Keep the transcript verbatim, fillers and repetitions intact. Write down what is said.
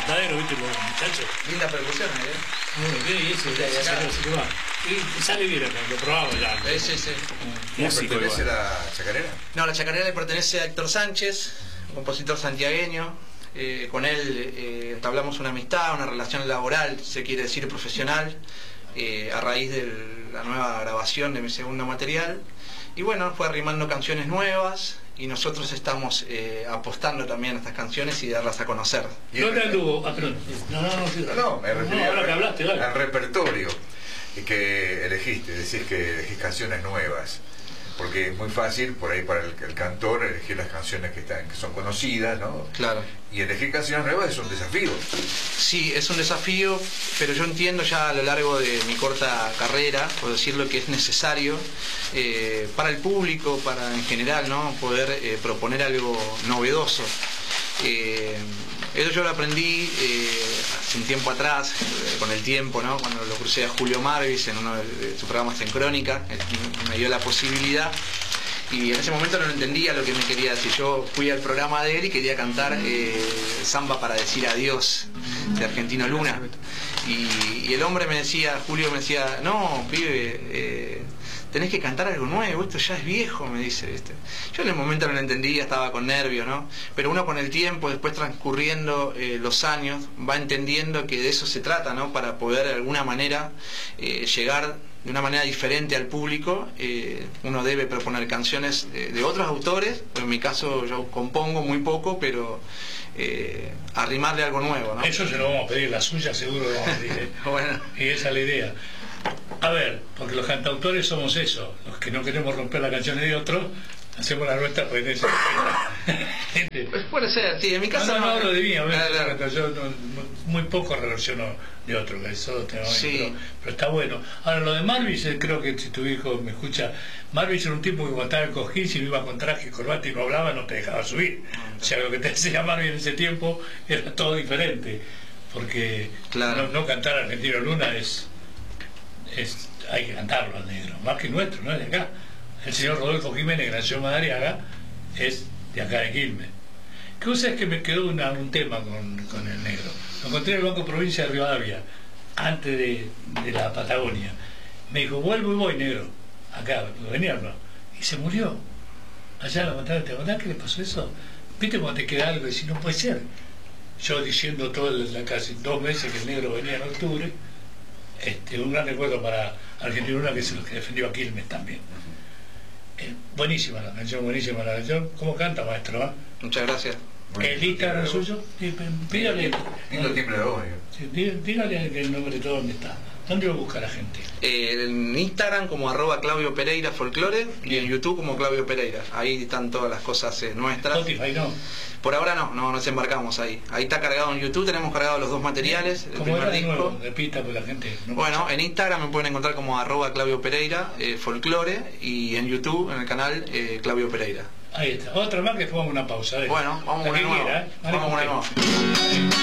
matadero, ¿viste? Los muchachos. Linda percusión, ¿eh? Muy bien, y eso, De ya, acá. ya, se va. Y sale bien acá, lo probamos ya. Eh, sí, sí. ¿Quién Músico pertenece igual. a la chacarera? No, la chacarera le pertenece a Héctor Sánchez, un compositor santiagueño. Eh, con él eh, entablamos una amistad, una relación laboral, se quiere decir profesional, eh, a raíz de la nueva grabación de mi segundo material. Y bueno, fue arrimando canciones nuevas y nosotros estamos eh, apostando también a estas canciones y darlas a conocer. Y ¿Dónde el- anduvo? Ah, perdón. No, no, no. sí. No, no, me refería No, ahora al- que hablaste, dale. al repertorio que elegiste, decís que elegís canciones nuevas, porque es muy fácil por ahí para el, el cantor elegir las canciones que están que son conocidas, ¿no? Claro. Y elegir canciones nuevas es un desafío. Sí, es un desafío, pero yo entiendo ya a lo largo de mi corta carrera, por decirlo, que es necesario eh, para el público, para en general, ¿no? Poder eh, proponer algo novedoso. Eh, eso yo lo aprendí eh, hace un tiempo atrás, eh, con el tiempo, ¿no? Cuando lo crucé a Julio Marvis en uno de, de sus programas en Crónica, él me dio la posibilidad. Y en ese momento no lo entendía lo que me quería decir. Yo fui al programa de él y quería cantar eh, Samba para decir adiós de Argentino Luna. Y, y el hombre me decía, Julio me decía, no, pibe, eh, tenés que cantar algo nuevo, esto ya es viejo, me dice, ¿viste? Yo en el momento no lo entendía, estaba con nervio, ¿no? Pero uno con el tiempo, después transcurriendo eh, los años, va entendiendo que de eso se trata, ¿no? Para poder de alguna manera eh, llegar de una manera diferente al público. Eh, uno debe proponer canciones de, de otros autores, en mi caso yo compongo muy poco, pero eh, arrimarle algo nuevo, ¿no? Eso se lo vamos a pedir, la suya seguro lo vamos a pedir. ¿eh? Bueno. Y esa es la idea. A ver, porque los cantautores somos eso, los que no queremos romper las canciones de otros, hacemos la nuestra porque es... Pues puede ser, sí, en mi No, caso no, no hablo de mí, Claro, claro. yo no- muy poco relaciono de otro, que eso tengo, Sí. pero, pero está bueno. Ahora, lo de Marvis, eh, creo que si tu hijo me escucha, Marvis era un tipo que cuando estaba en Cojín, si no iba con traje y corbata y no hablaba, no te dejaba subir. O sea, lo que te decía Marvis en ese tiempo era todo diferente, porque Claro. no, no cantar Argentino Luna es, es hay que cantarlo al negro, más que nuestro, no es de acá. El señor Rodolfo Jiménez, que nació en Madariaga, es de acá de Quilmes. ¿Qué cosa es que me quedó una- un tema con, con el negro? Lo encontré en el Banco Provincia de Rivadavia, antes de, de la Patagonia. Me dijo, vuelvo y voy, negro, acá, venía, ¿no? Y se murió. Allá lo mataron, ¿te acordás que le pasó eso? ¿Viste cuando te queda algo y decís, no puede ser? Yo diciendo todo el- la, casi dos meses que el negro venía en octubre, este, un gran recuerdo para Argentina Luna, que es el que defendió a Quilmes también. Eh, buenísima la canción, buenísima la canción. ¿Cómo canta, maestro? ¿eh? Muchas gracias. Muy ¿El bien. Instagram suyo? Sí, p- pídale, Lindo timbre de voz, digo. sí, dí- dígale el nombre de todo dónde está. ¿Dónde lo busca la gente? Eh, en Instagram como arroba Claudio Pereira Folclore y en YouTube como Claudio Pereira. Ahí están todas las cosas eh, nuestras. Spotify no. Por ahora no, no nos embarcamos ahí. Ahí está cargado en YouTube, tenemos cargados los dos materiales, el ¿Cómo era primer de disco. nuevo? Repita, pues la gente no Bueno, escucha. en Instagram me pueden encontrar como arroba Claudio Pereira, eh, Folclore, y en YouTube, en el canal eh, Claudio Pereira. Ahí está. Otra más que tomamos una pausa. dale. Bueno, vamos La a una que nueva. quiera, ¿eh? Vamos a una Maneja usted. nueva.